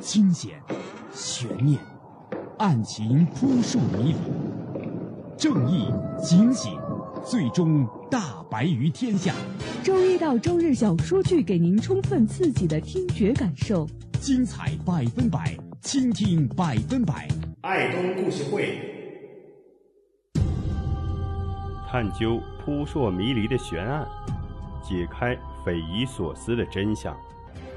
惊险、悬念、案情扑朔迷离，正义、警醒，最终大白于天下。 周一到周日小说剧给您充分刺激的听觉感受， 精彩100%，倾听100%。 爱东故事会， 探究扑朔迷离的悬案，解开匪夷所思的真相。